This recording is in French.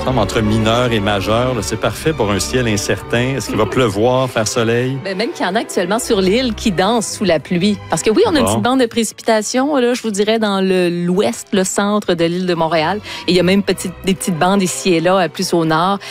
semble entre mineur et majeur. Là, c'est parfait pour un ciel incertain. Est-ce qu'il va pleuvoir, faire soleil? Ben, même qu'il y en a actuellement sur l'île qui dansent sous la pluie. Parce que oui, on a une petite bande de précipitations, là, je vous dirais, dans l'ouest, le centre de l'île de Montréal. Et il y a même des petites bandes ici et là, plus au nord.